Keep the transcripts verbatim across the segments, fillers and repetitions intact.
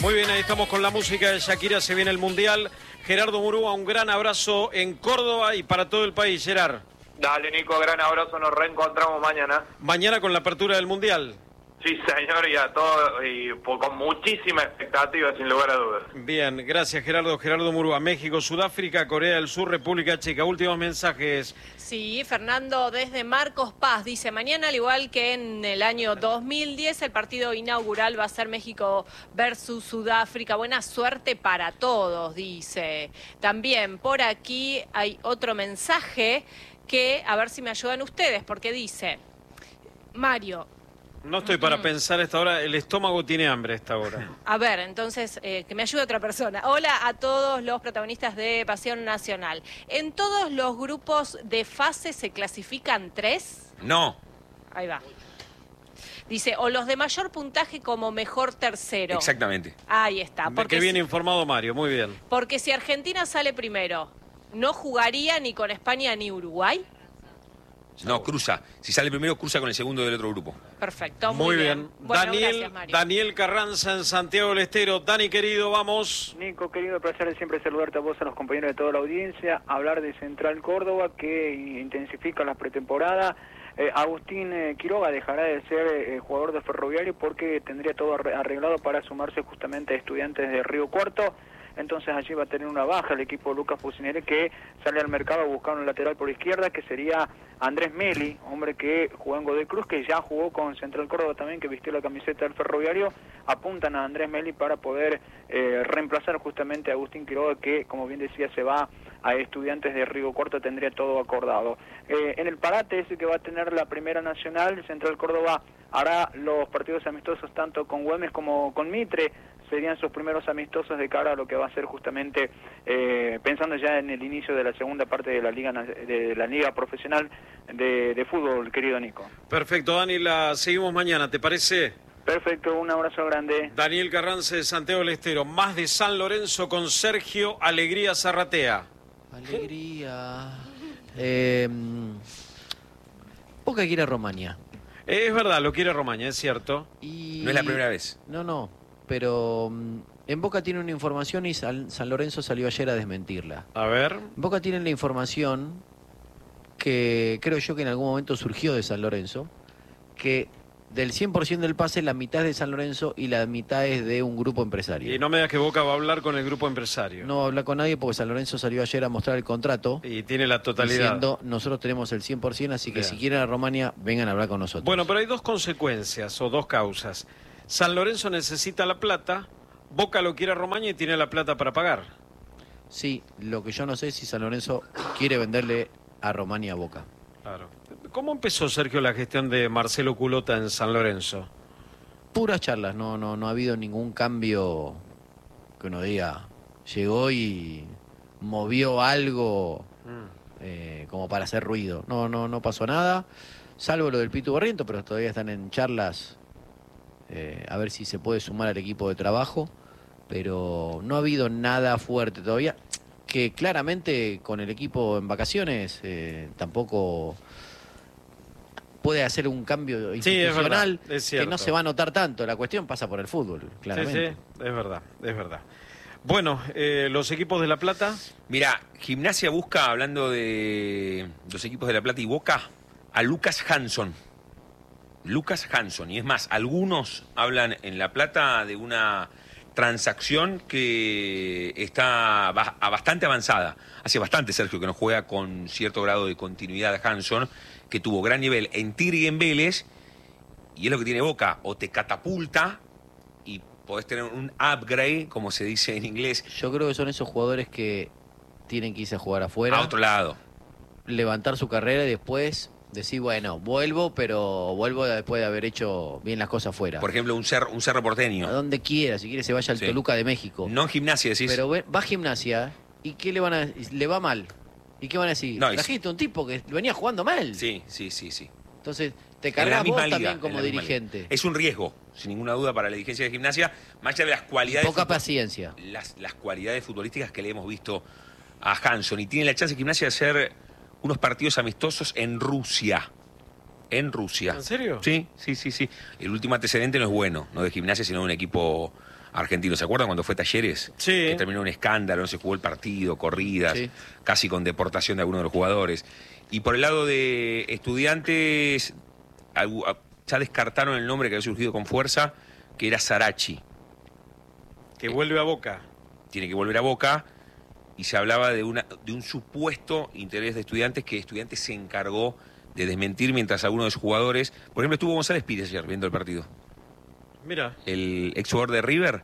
Muy bien, ahí estamos con la música de Shakira, se viene el Mundial. Gerardo Murúa, un gran abrazo en Córdoba y para todo el país, Gerard. Dale, Nico, gran abrazo, nos reencontramos mañana. Mañana con la apertura del Mundial. Sí, señor, y a todo, y por, con muchísima expectativa, sin lugar a dudas. Bien, gracias Gerardo. Gerardo Murúa, México, Sudáfrica, Corea del Sur, República Checa. Últimos mensajes. Sí, Fernando desde Marcos Paz dice, mañana al igual que en el año dos mil diez, el partido inaugural va a ser México versus Sudáfrica. Buena suerte para todos, dice. También por aquí hay otro mensaje que, a ver si me ayudan ustedes, porque dice, Mario... No estoy para pensar a esta hora, el estómago tiene hambre a esta hora. A ver, entonces, eh, que me ayude otra persona. Hola a todos los protagonistas de Pasión Nacional. ¿En todos los grupos de fase se clasifican tres? No. Ahí va. Dice, o los de mayor puntaje como mejor tercero. Exactamente. Ahí está. Porque bien si, informado Mario, muy bien. Porque si Argentina sale primero, ¿no jugaría ni con España ni Uruguay? No, cruza. Si sale primero, cruza con el segundo del otro grupo. Perfecto, muy, muy bien. bien. Bueno, Daniel, gracias, Mario. Daniel Carranza en Santiago del Estero. Dani, querido, vamos. Nico, querido, placer de siempre saludarte a vos, a los compañeros de toda la audiencia. Hablar de Central Córdoba, que intensifica la pretemporada. Eh, Agustín eh, Quiroga dejará de ser eh, jugador de Ferroviario porque tendría todo arreglado para sumarse justamente a Estudiantes de Río Cuarto. Entonces allí va a tener una baja el equipo de Lucas Pucineri, que sale al mercado a buscar un lateral por izquierda, que sería Andrés Meli, hombre que jugó en Godoy Cruz, que ya jugó con Central Córdoba también, que vistió la camiseta del Ferroviario. Apuntan a Andrés Meli para poder eh, reemplazar justamente a Agustín Quiroga, que, como bien decía, se va a Estudiantes de Río Cuarto, tendría todo acordado. Eh, en el parate ese que va a tener la Primera Nacional, Central Córdoba hará los partidos amistosos tanto con Güemes como con Mitre. Serían sus primeros amistosos de cara a lo que va a ser justamente eh, pensando ya en el inicio de la segunda parte de la liga de la liga profesional de, de fútbol, querido Nico. Perfecto, Dani, la seguimos mañana, ¿te parece? Perfecto, un abrazo grande. Daniel Carranza de Santiago del Estero, más de San Lorenzo con Sergio Alegría Zarratea. Alegría. Eh, Boca quiere a Romaña. Es verdad, lo quiere Romaña, es cierto. Y... No es la primera vez. No, no. Pero en Boca tiene una información y San Lorenzo salió ayer a desmentirla. A ver. En Boca tienen la información que creo yo que en algún momento surgió de San Lorenzo, que del cien por ciento del pase la mitad es de San Lorenzo y la mitad es de un grupo empresario. Y no me digas que Boca va a hablar con el grupo empresario. No va a hablar con nadie porque San Lorenzo salió ayer a mostrar el contrato. Y tiene la totalidad. Diciendo, nosotros tenemos el cien por ciento, así que Bien. si quieren a Romaña, vengan a hablar con nosotros. Bueno, pero hay dos consecuencias o dos causas. San Lorenzo necesita la plata, Boca lo quiere a Romaña y tiene la plata para pagar. Sí, lo que yo no sé es si San Lorenzo quiere venderle a Romaña a Boca. Claro. ¿Cómo empezó, Sergio, la gestión de Marcelo Culota en San Lorenzo? Puras charlas, no, no, no ha habido ningún cambio que uno diga, llegó y movió algo mm. eh, como para hacer ruido. No, no, no pasó nada, salvo lo del Pitu Barriento, pero todavía están en charlas. Eh, a ver si se puede sumar al equipo de trabajo, pero no ha habido nada fuerte todavía, que claramente con el equipo en vacaciones eh, tampoco puede hacer un cambio institucional, sí, es que no se va a notar tanto. La cuestión pasa por el fútbol, claramente. Sí, sí, es verdad, es verdad. Bueno, eh, los equipos de La Plata. Mira, Gimnasia busca, hablando de los equipos de La Plata y Boca, a Lucas Hanson. Lucas Hanson, y es más, algunos hablan en La Plata de una transacción que está a bastante avanzada. Hace bastante, Sergio, que no juega con cierto grado de continuidad Hanson, que tuvo gran nivel en Tigre y en Vélez, y es lo que tiene Boca, o te catapulta y podés tener un upgrade, como se dice en inglés. Yo creo que son esos jugadores que tienen que irse a jugar afuera. A otro lado. Levantar su carrera y después decir, bueno, vuelvo, pero vuelvo después de haber hecho bien las cosas fuera. Por ejemplo, un cerro, un cerro porteño. A donde quiera, si quiere se vaya al sí. Toluca de México. No en Gimnasia, decís. Pero va a Gimnasia, ¿y qué le van a le va mal? ¿Y qué van a decir? No, Trajiste un tipo que venía jugando mal. Sí, sí, sí, sí. Entonces, te cargas vos liga, también como dirigente. Es un riesgo, sin ninguna duda, para la dirigencia de Gimnasia, más allá de las cualidades... Poca paciencia. Las, las cualidades futbolísticas que le hemos visto a Hanson. Y tiene la chance de Gimnasia de hacer unos partidos amistosos en Rusia. En Rusia. ¿En serio? Sí, sí, sí, sí. El último antecedente no es bueno, no de Gimnasia, sino de un equipo argentinos. ¿Se acuerdan cuando fue Talleres? Sí. Que terminó un escándalo, no se jugó el partido, corridas, Sí. casi con deportación de algunos de los jugadores. Y por el lado de Estudiantes, ya descartaron el nombre que había surgido con fuerza, que era Sarachi. Que vuelve a Boca. Tiene que volver a Boca. Y se hablaba de, una, de un supuesto interés de Estudiantes que Estudiantes se encargó de desmentir mientras algunos de sus jugadores... Por ejemplo, estuvo González Pires ayer viendo el partido. Mira. El ex jugador de River.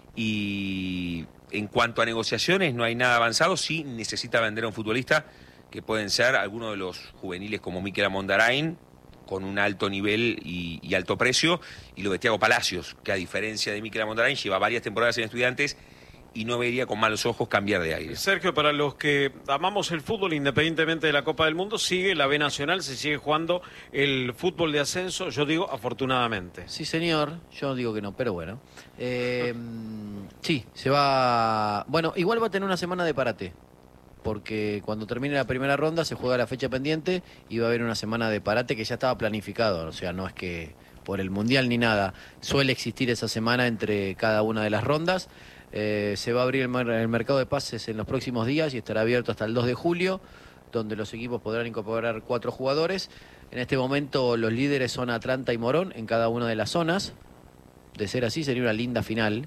Y en cuanto a negociaciones, no hay nada avanzado. Sí necesita vender a un futbolista que pueden ser algunos de los juveniles como Mikel Amondarain, con un alto nivel y, y alto precio, y lo de Thiago Palacios, que a diferencia de Mikel Amondarain lleva varias temporadas en Estudiantes y no vería con malos ojos cambiar de aire. Sergio, para los que amamos el fútbol, independientemente de la Copa del Mundo, sigue la B Nacional, se sigue jugando el fútbol de ascenso, yo digo afortunadamente. Sí, señor. Yo digo que no, pero bueno. Eh, sí, se va... Bueno, igual va a tener una semana de parate, porque cuando termine la primera ronda se juega la fecha pendiente y va a haber una semana de parate que ya estaba planificado, o sea, no es que por el Mundial ni nada. Suele existir esa semana entre cada una de las rondas. Eh, se va a abrir el, mer el mercado de pases en los próximos días y estará abierto hasta el dos de julio, donde los equipos podrán incorporar cuatro jugadores. En este momento los líderes son Atlanta y Morón en cada una de las zonas. De ser así sería una linda final.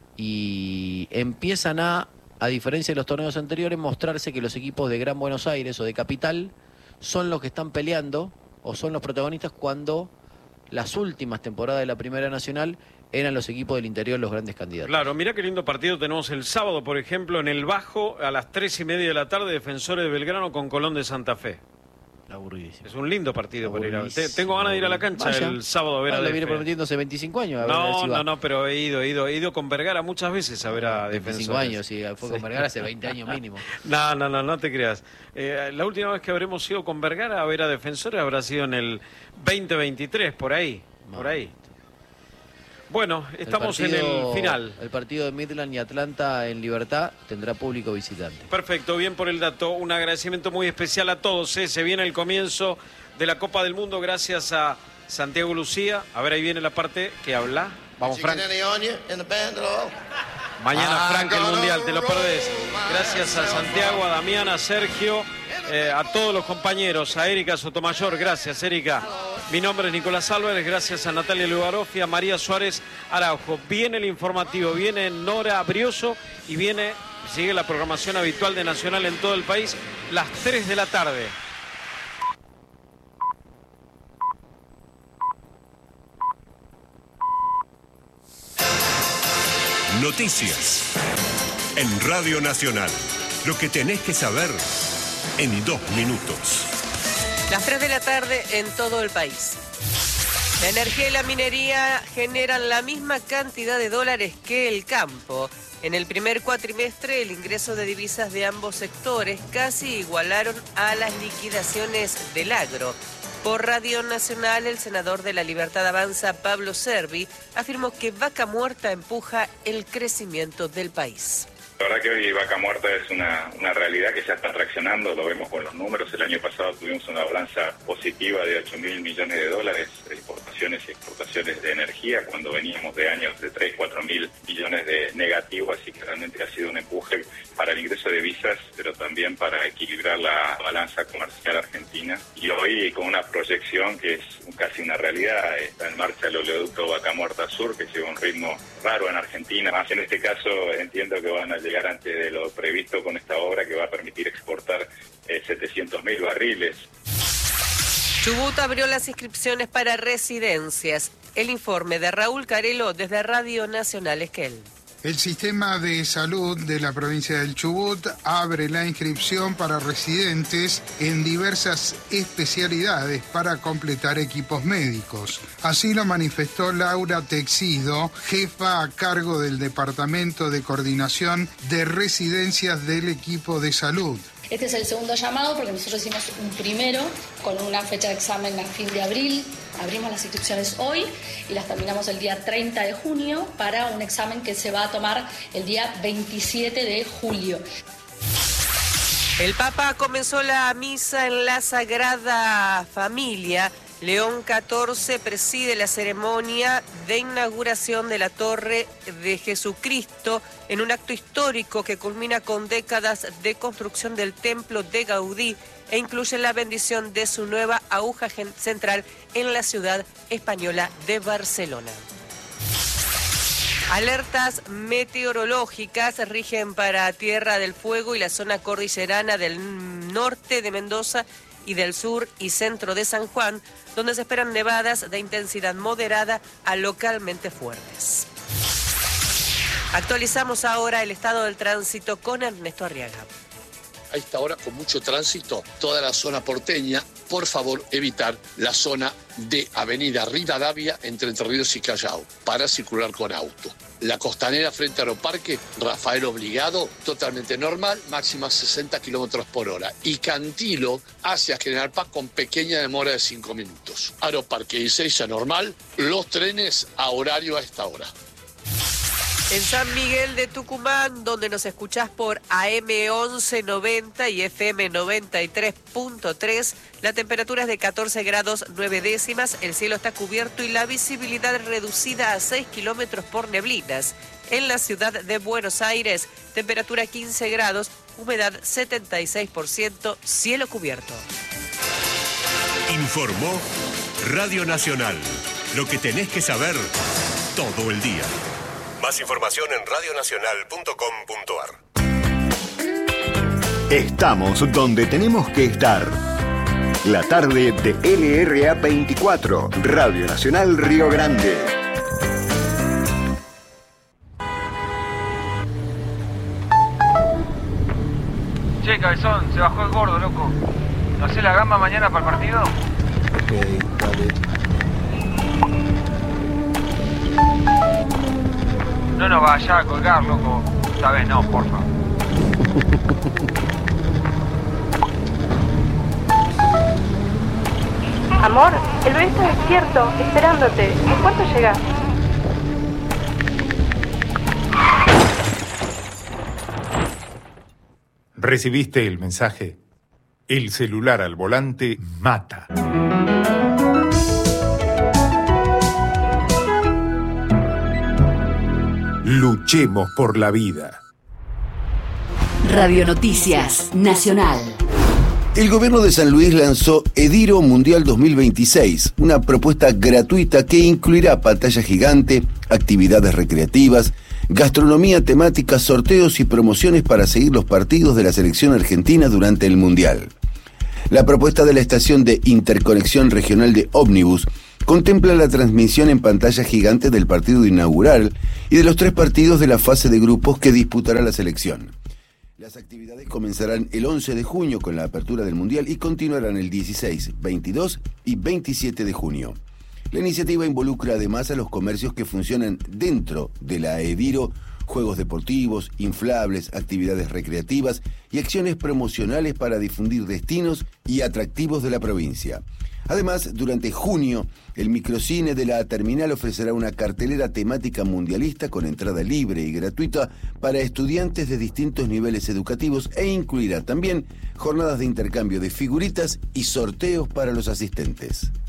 Y empiezan a, a diferencia de los torneos anteriores, mostrarse que los equipos de Gran Buenos Aires o de Capital son los que están peleando o son los protagonistas cuando las últimas temporadas de la Primera Nacional eran los equipos del interior los grandes candidatos. Claro, mirá qué lindo partido tenemos el sábado, por ejemplo, en el Bajo, a las tres y media de la tarde, Defensores de Belgrano con Colón de Santa Fe. Aburridísimo. Es un lindo partido para ir a ver. Aburridísimo. Tengo ganas de ir a la cancha Vaya. el sábado a ver Ah, a le viene Defe. prometiendo hace veinticinco años. A ver, a ver No, si va. no, no, pero he ido, he ido, he ido con Vergara muchas veces a ver a Defensores. veinticinco años, sí, fue con Sí. Vergara hace veinte años mínimo. No, no, no, no te creas. Eh, la última vez que habremos ido con Vergara a ver a Defensores habrá sido en el veinte veintitrés, por ahí, por ahí. Bueno, estamos El partido- en el final. El partido de Midland y Atlanta en Libertad tendrá público visitante. Perfecto, bien por el dato. Un agradecimiento muy especial a todos. ¿eh? Se viene el comienzo de la Copa del Mundo gracias a Santiago Lucía. A ver, ahí viene la parte que habla. Vamos, Frank. Mañana, Frank, el Mundial, te lo perdés. Gracias a Santiago, a Damián, a Sergio, eh, a todos los compañeros, a Erika Sotomayor. Gracias, Erika. Mi nombre es Nicolás Álvarez, gracias a Natalia Lugarofi, a María Suárez Araujo. Viene el informativo, viene Nora Brioso y viene, sigue la programación habitual de Nacional en todo el país, las tres de la tarde. Noticias en Radio Nacional. Lo que tenés que saber en dos minutos. Las tres de la tarde en todo el país. La energía y la minería generan la misma cantidad de dólares que el campo. En el primer cuatrimestre, el ingreso de divisas de ambos sectores casi igualaron a las liquidaciones del agro. Por Radio Nacional, el senador de La Libertad Avanza, Pablo Servi, afirmó que Vaca Muerta empuja el crecimiento del país. La verdad que hoy Vaca Muerta es una, una realidad que ya está traccionando, lo vemos con los números. El año pasado tuvimos una balanza positiva de ocho mil millones de dólares de importaciones y exportaciones de energía, cuando veníamos de años de tres, cuatro mil millones de negativo, así que realmente ha sido un empuje para el ingreso de divisas, pero también para equilibrar la balanza comercial argentina. Y hoy con una proyección que es casi una realidad, está en marcha el oleoducto Vaca Muerta Sur, que lleva un ritmo raro en Argentina. Más en este caso entiendo que van a llegar antes de lo previsto con esta obra que va a permitir exportar eh, setecientos mil barriles. Chubut abrió las inscripciones para residencias. El informe de Raúl Carelo desde Radio Nacional Esquel. El sistema de salud de la provincia del Chubut abre la inscripción para residentes en diversas especialidades para completar equipos médicos. Así lo manifestó Laura Texido, jefa a cargo del Departamento de Coordinación de Residencias del equipo de salud. Este es el segundo llamado porque nosotros hicimos un primero con una fecha de examen a fin de abril. Abrimos las inscripciones hoy y las terminamos el día treinta de junio para un examen que se va a tomar el día veintisiete de julio. El Papa comenzó la misa en la Sagrada Familia León catorce preside la ceremonia de inauguración de la Torre de Jesucristo en un acto histórico que culmina con décadas de construcción del templo de Gaudí e incluye la bendición de su nueva aguja central en la ciudad española de Barcelona. Alertas meteorológicas rigen para Tierra del Fuego y la zona cordillerana del norte de Mendoza y del sur y centro de San Juan, donde se esperan nevadas de intensidad moderada a localmente fuertes. Actualizamos ahora el estado del tránsito con Ernesto Arriaga. A esta hora con mucho tránsito, toda la zona porteña, por favor evitar la zona de Avenida Rivadavia entre Entre Ríos y Callao para circular con auto. La costanera frente a Aeroparque, Rafael Obligado, totalmente normal, máxima sesenta kilómetros por hora. Y Cantilo hacia General Paz con pequeña demora de cinco minutos. Aeroparque y Ezeiza normal, los trenes a horario a esta hora. En San Miguel de Tucumán, donde nos escuchás por A M once noventa y F M noventa y tres punto tres, la temperatura es de catorce grados nueve décimas, el cielo está cubierto y la visibilidad reducida a seis kilómetros por neblinas. En la ciudad de Buenos Aires, temperatura quince grados, humedad setenta y seis por ciento, cielo cubierto. Informó Radio Nacional. Lo que tenés que saber todo el día. Más información en radio nacional punto com punto a r. Estamos donde tenemos que estar. La tarde de L R A veinticuatro, Radio Nacional Río Grande. Che, cabezón, se bajó el gordo, loco. ¿No hacés la gamba mañana para el partido? Ok, dale. No nos vaya a colgar, loco. Esta vez no, porfa. Amor, el bebé está despierto, esperándote. ¿En cuánto llegás? ¿Recibiste el mensaje? El celular al volante mata. Luchemos por la vida. Radio Noticias Nacional. El gobierno de San Luis lanzó Ediro Mundial dos mil veintiséis, una propuesta gratuita que incluirá pantalla gigante, actividades recreativas, gastronomía temática, sorteos y promociones para seguir los partidos de la selección argentina durante el Mundial. La propuesta de la estación de interconexión regional de Ómnibus contempla la transmisión en pantalla gigante del partido inaugural y de los tres partidos de la fase de grupos que disputará la selección. Las actividades comenzarán el once de junio con la apertura del Mundial y continuarán el dieciséis, veintidós y veintisiete de junio. La iniciativa involucra además a los comercios que funcionan dentro de la Ediro, juegos deportivos, inflables, actividades recreativas y acciones promocionales para difundir destinos y atractivos de la provincia. Además, durante junio, el microcine de la terminal ofrecerá una cartelera temática mundialista con entrada libre y gratuita para estudiantes de distintos niveles educativos e incluirá también jornadas de intercambio de figuritas y sorteos para los asistentes.